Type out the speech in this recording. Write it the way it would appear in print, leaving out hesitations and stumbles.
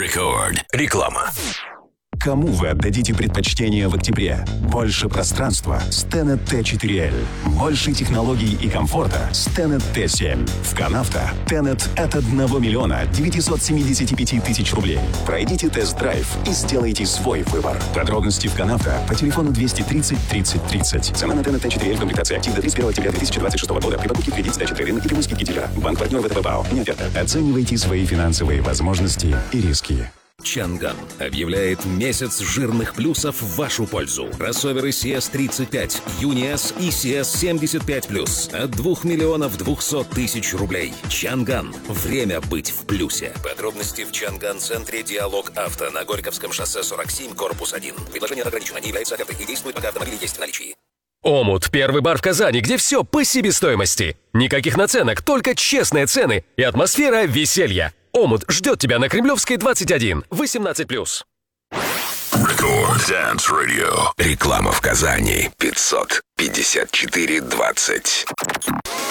Record. Реклама. Кому вы отдадите предпочтение в октябре? Больше пространства с Tenet T4L. Больше технологий и комфорта с Tenet T7. В Канавто Tenet от 1 миллиона 975 тысяч рублей. Пройдите тест-драйв и сделайте свой выбор. Подробности в Канавто по телефону 230 30 30. Цена на Tenet T4L в комплектации «Актив» до 31 октября 2026 года. При покупке кредит, сдача трейд-ин и прямой скидки дилера. Банк-партнер ВТБ БАО. Не оферта. Оценивайте свои финансовые возможности и риски. Чанган объявляет месяц жирных плюсов в вашу пользу. Кроссоверы CS35, UniS и CS75+. От 2 миллионов 200 тысяч рублей. Чанган. Время быть в плюсе. Подробности в Чанган-центре «Диалог Авто» на Горьковском шоссе 47, корпус 1. Предложение ограничено, не является офертой и действует, пока автомобиль есть в наличии. Омут – первый бар в Казани, где все по себестоимости. Никаких наценок, только честные цены и атмосфера веселья. Омут ждет тебя на Кремлевской, 21, 18+. Record Dance Radio. Реклама в Казани. 554-20.